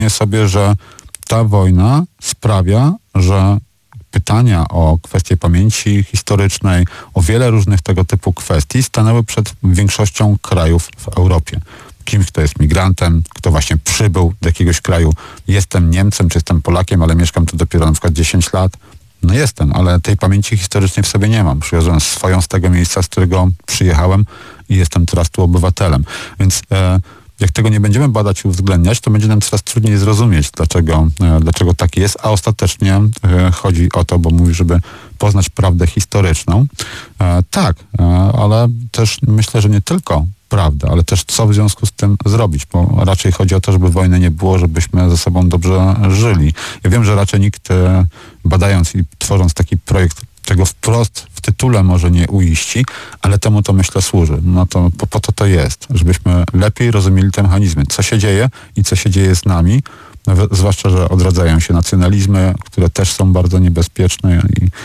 sobie, że ta wojna sprawia, że pytania o kwestie pamięci historycznej, o wiele różnych tego typu kwestii stanęły przed większością krajów w Europie. Kimś, kto jest migrantem, kto właśnie przybył do jakiegoś kraju. Jestem Niemcem, czy jestem Polakiem, ale mieszkam tu dopiero na przykład 10 lat. No jestem, ale tej pamięci historycznej w sobie nie mam. Przywiozłem swoją z tego miejsca, z którego przyjechałem i jestem teraz tu obywatelem. Więc jak tego nie będziemy badać i uwzględniać, to będzie nam coraz trudniej zrozumieć, dlaczego tak jest, a ostatecznie chodzi o to, bo mówi, żeby poznać prawdę historyczną. Tak, ale też myślę, że nie tylko prawdę, ale też co w związku z tym zrobić, bo raczej chodzi o to, żeby wojny nie było, żebyśmy ze sobą dobrze żyli. Ja wiem, że raczej nikt badając i tworząc taki projekt tego wprost w tytule może nie uiści, ale temu to myślę służy. No to po to to jest, żebyśmy lepiej rozumieli te mechanizmy, co się dzieje i co się dzieje z nami, zwłaszcza, że odradzają się nacjonalizmy, które też są bardzo niebezpieczne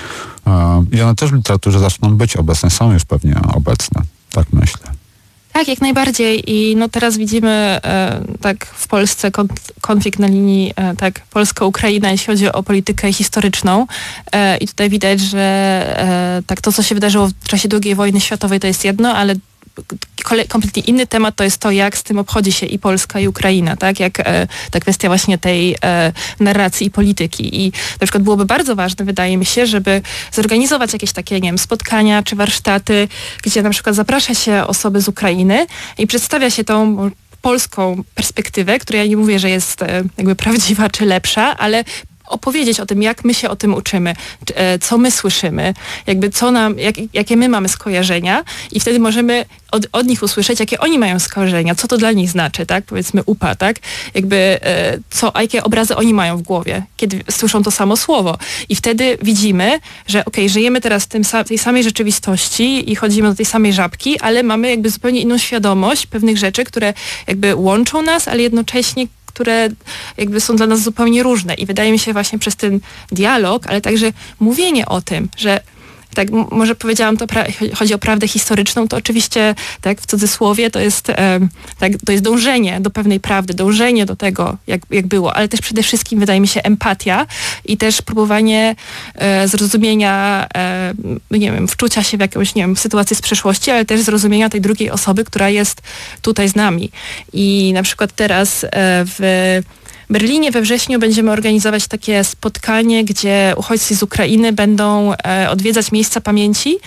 i one też w literaturze zaczną być obecne, są już pewnie obecne, tak myślę. Tak, jak najbardziej. I no teraz widzimy tak w Polsce konflikt na linii tak Polska-Ukraina, jeśli chodzi o politykę historyczną. I tutaj widać, że tak to, co się wydarzyło w czasie II wojny światowej, to jest jedno, ale kompletnie inny temat to jest to, jak z tym obchodzi się i Polska, i Ukraina, tak? Jak ta kwestia właśnie tej narracji i polityki. I na przykład byłoby bardzo ważne, wydaje mi się, żeby zorganizować jakieś takie, nie wiem, spotkania czy warsztaty, gdzie na przykład zaprasza się osoby z Ukrainy i przedstawia się tą polską perspektywę, która ja nie mówię, że jest jakby prawdziwa czy lepsza, ale opowiedzieć o tym, jak my się o tym uczymy, co my słyszymy, jakby jakie my mamy skojarzenia i wtedy możemy od nich usłyszeć, jakie oni mają skojarzenia, co to dla nich znaczy, tak? Powiedzmy UPA, tak? Jakby jakie obrazy oni mają w głowie, kiedy słyszą to samo słowo. I wtedy widzimy, że żyjemy teraz w tej samej rzeczywistości i chodzimy do tej samej żabki, ale mamy jakby zupełnie inną świadomość pewnych rzeczy, które jakby łączą nas, ale jednocześnie które jakby są dla nas zupełnie różne. I wydaje mi się właśnie przez ten dialog, ale także mówienie o tym, że tak, może powiedziałam, to chodzi o prawdę historyczną, to oczywiście, tak, w cudzysłowie, to jest dążenie do pewnej prawdy, dążenie do tego, jak było, ale też przede wszystkim, wydaje mi się, empatia i też próbowanie zrozumienia, nie wiem, wczucia się w jakąś, nie wiem, sytuację z przeszłości, ale też zrozumienia tej drugiej osoby, która jest tutaj z nami. I na przykład teraz w Berlinie we wrześniu będziemy organizować takie spotkanie, gdzie uchodźcy z Ukrainy będą odwiedzać miejsca pamięci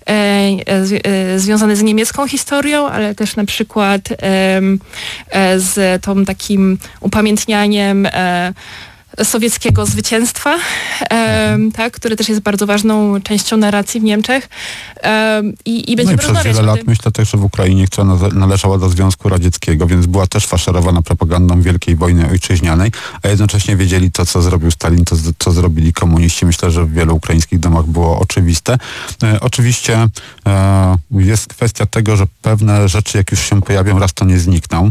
związane z niemiecką historią, ale też na przykład z tą takim upamiętnianiem sowieckiego zwycięstwa, tak, które też jest bardzo ważną częścią narracji w Niemczech. I będziemy przez wiele lat myślę też, że w Ukrainie, która należała do Związku Radzieckiego, więc była też faszerowana propagandą Wielkiej Wojny Ojczyźnianej, a jednocześnie wiedzieli to, co zrobił Stalin, to, co zrobili komuniści. Myślę, że w wielu ukraińskich domach było oczywiste. Oczywiście jest kwestia tego, że pewne rzeczy, jak już się pojawią, raz to nie znikną.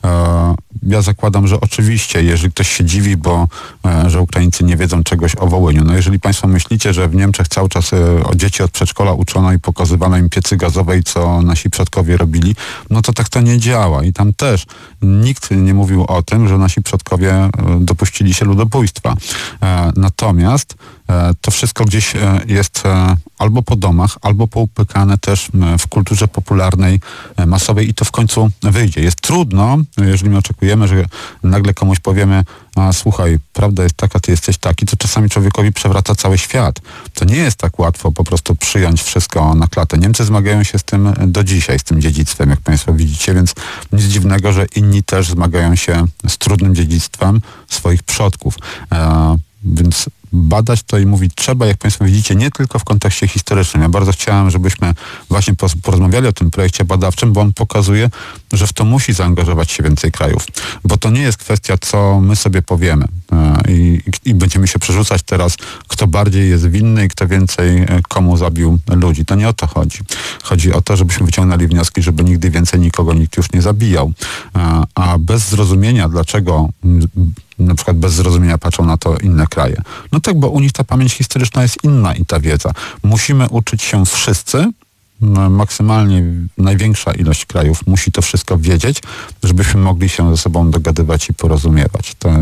Ja zakładam, że oczywiście, jeżeli ktoś się dziwi, że Ukraińcy nie wiedzą czegoś o Wołyniu. No jeżeli państwo myślicie, że w Niemczech cały czas dzieci od przedszkola uczono i pokazywano im piecy gazowe i co nasi przodkowie robili, no to tak to nie działa. I tam też nikt nie mówił o tym, że nasi przodkowie dopuścili się ludobójstwa. Natomiast to wszystko gdzieś jest albo po domach, albo poupykane też w kulturze popularnej, masowej i to w końcu wyjdzie. Jest trudno, jeżeli my oczekujemy, że nagle komuś powiemy, słuchaj, prawda jest taka, ty jesteś taki, to czasami człowiekowi przewraca cały świat. To nie jest tak łatwo po prostu przyjąć wszystko na klatę. Niemcy zmagają się z tym do dzisiaj, z tym dziedzictwem, jak państwo widzicie, więc nic dziwnego, że inni też zmagają się z trudnym dziedzictwem swoich przodków. Więc badać to i mówić trzeba, jak państwo widzicie, nie tylko w kontekście historycznym. Ja bardzo chciałem, żebyśmy właśnie porozmawiali o tym projekcie badawczym, bo on pokazuje, że w to musi zaangażować się więcej krajów. Bo to nie jest kwestia, co my sobie powiemy i będziemy się przerzucać teraz, kto bardziej jest winny i kto więcej komu zabił ludzi. To nie o to chodzi. Chodzi o to, żebyśmy wyciągnęli wnioski, żeby nigdy więcej nikogo nikt już nie zabijał. A bez zrozumienia, dlaczego na przykład bez zrozumienia patrzą na to inne kraje. No tak, bo u nich ta pamięć historyczna jest inna i ta wiedza. Musimy uczyć się wszyscy, maksymalnie największa ilość krajów musi to wszystko wiedzieć, żebyśmy mogli się ze sobą dogadywać i porozumiewać. To